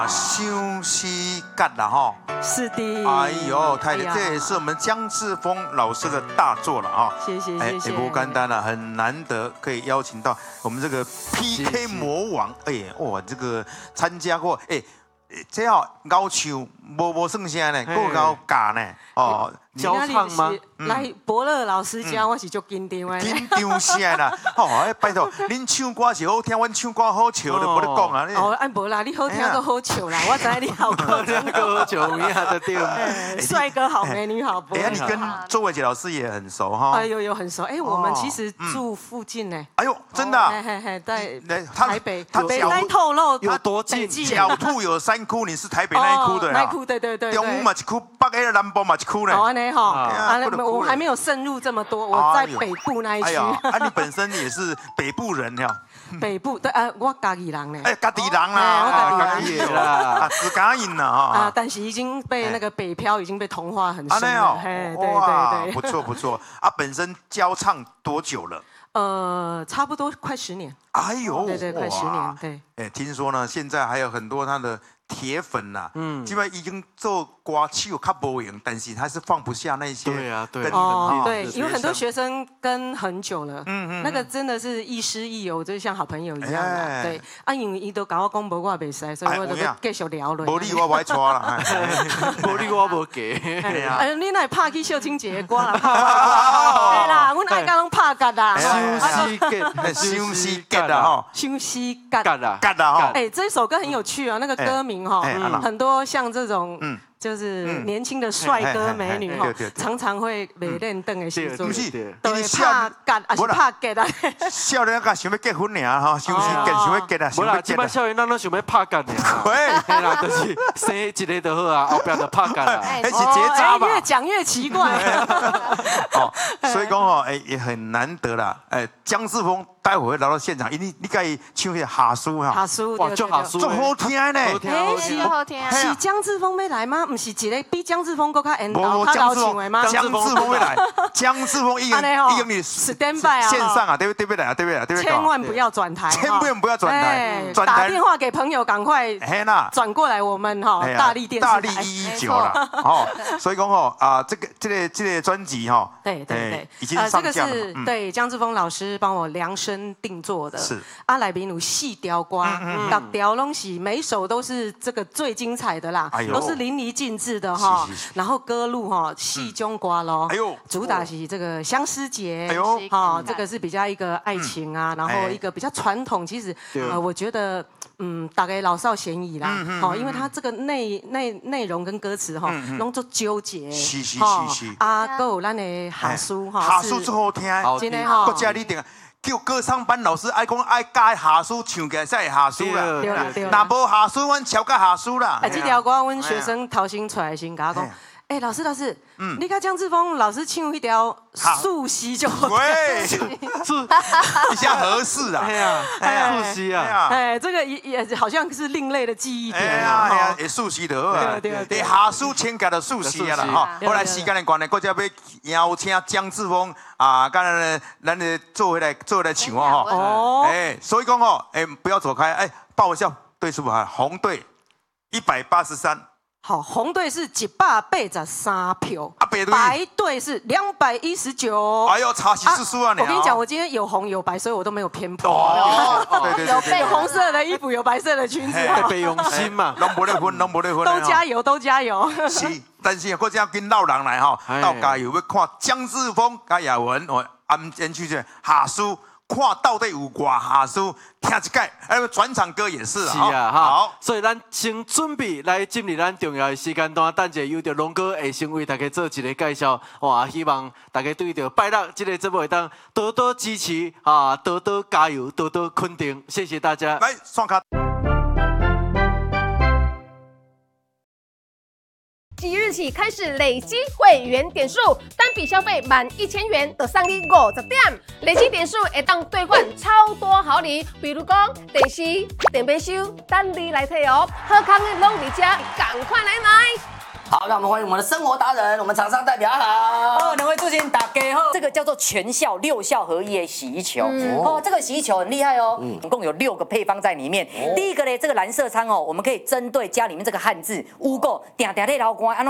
休息干了哈， 是的。 哎呦，太厉害！这也是我们江志峰老师的大作了哈。 谢谢谢谢。 不简单了，很难得可以邀请到我们这个 PK 魔王，哎哇，这个参加过哎。这要高唱，无算啥呢，够高教呢，哦， 教唱吗？ 来伯乐老师教，我是足紧张的。 紧张啥啦？哦，拜托，恁唱歌是好听，阮唱歌好笑，就无得讲啊。 哦，按无啦，你好听个好笑啦，我知你好听个好笑，一下就对。 帅哥好，美女好， 哎呀，你跟周伟杰老师也很熟哈？ 哎呦，很熟。哎，我们其实住附近呢。 哎呦，真的？ 在台北。 他单透露有多近？ 狡兔有三窟，你是台北那一窟的。 那一窟，对。 中午嘛一窟，北个南部嘛一窟呢。 好呢哈，我还没有渗入这么多，我在北部那一区。 你本身也是北部人呀？ 北部对，我家己人呢。 哎，家己人啦， 我家己人啦，自家人啦哈。 但是已经被那个北漂已经被同化很深了。 对， 不错。本身教唱多久了？ 差不多快10年。 哎呦， 对，快10年。对。 哎，听说呢，现在还有很多他的铁粉呐，基本已经做歌手较无用，但是他是放不下那些。 对啊，对。 对，有很多学生跟很久了，那个真的是亦师亦友，就像好朋友一样的。对，因为伊都搞我讲无我袂使，所以我就继续聊了。 无你我歪错啦， 无你我无给。 你那拍去秀清姐的歌啦，对啦，阮爱甲拢拍甲啦。 休息结啦吼， 休息结啦吼。 哎，这首歌很有趣啊，那个歌名哈，很多像这种就是年轻的帅哥美女哈，常常会袂练凳的时阵，都会拍结，还是拍结啊？ 少年家想要结婚尔哈，休息结想要结啊， 无啦，即摆少年咱都想要拍结尔。 喂， 嘿啦，就是生一个就好啊，后边就拍结啦。 那是结扎嘛。 越讲越奇怪。 哦，所以讲哦，也很难得啦。江志峰待会会来到现场，你该唱那下书哈。 下书哇，就下书， 足好听呢。 是江志峰要来吗？不是一个比江志峰更较缘投、较老唱的吗？ 江志峰会来，江志峰已经你 standby 啊， 线上啊，对不对？ 千万不要转台， 千万不要转台， 打电话给朋友，赶快转过来我们哈大力电视台， 大力119啦。哦，所以讲哦这个专辑哈， 对， 已经上架了。 这个是对江志峰老师帮我量身定做的， 是内面有4条歌，各条拢是每一首都是这个最精彩的啦，都是淋漓尽致的哈。然后歌路哈4种歌咯，主打是这个相思节，这个是比较一个爱情啊，然后一个比较传统，其实我觉得大概老少咸宜啦，因为它这个内容跟歌词哈，拢做纠结， 是， 还有咱的下书哈， 下书最好听， 真的哈， 国家你定。叫歌唱班老师爱讲爱教下书唱起来才会下书啦，若无下书，阮超甲下书啦。 这条歌阮学生掏心出来先甲我讲，老师，你甲江志峰老师唱一条素汐就好。 喂，一下合适啊！ 素汐啊！ 这个也好像是另类的记忆点。 素汐的啊，对，下书请教的素汐啊啦哈。后来时间的关系，国家要邀请江志峰啊，刚才咱的做回来唱啊哈。所以讲哦，不要走开，报一下对数吧，红队183。 好，红队是183票，白队是219。 哎呦，差10输啊你！ 我跟你讲，我今天有红有白，所以我都没有偏颇。 对， 有红色的衣服，有白色的裙子， 特别用心嘛， 拢无咧分。 都加油，都加油。 是，但是我只要跟老人来哈，到加油要看江志峰、加亚文，安前去下书。看到底有偌下书，听一解，转场歌也是啊，好，所以咱先准备来进入咱重要的时间段，等者由着龙哥会先为大家做一个介绍，哇，希望大家对着拜六这个节目会当多多支持啊，多多加油，多多肯定，谢谢大家。 来，刷卡。 即日起开始累积会员点数，单笔消费满1000元就送你50点，累积点数会当兑换超多好礼，比如讲电视、电冰箱，等你来摕哦。好康的拢伫这，赶快来买！ 好，让我们欢迎我们的生活达人，我们厂商代表好。 两位主持人大家好。这个叫做全效6效合一的洗衣球。这个洗衣球很厉害哦，总共有6个配方在里面。第一个呢，这个蓝色仓哦，我们可以针对家里面这个汗渍污垢，定定在流汗，安